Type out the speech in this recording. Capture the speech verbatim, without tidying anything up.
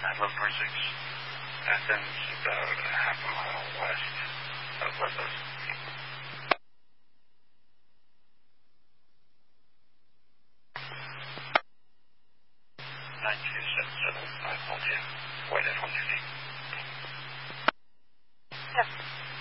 Number six. Athens, about a half a mile west of Lesbos. nine two seven seven, I called you. White F one fifty. Yep.